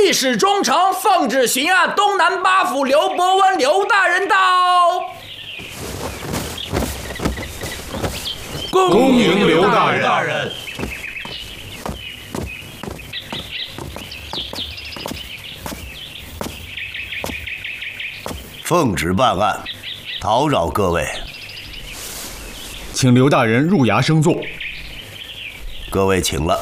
御史中丞奉旨巡按东南八府刘伯温刘大人到。 恭迎刘大人。 奉旨办案，叨扰各位。 请刘大人入衙升座。 各位请了。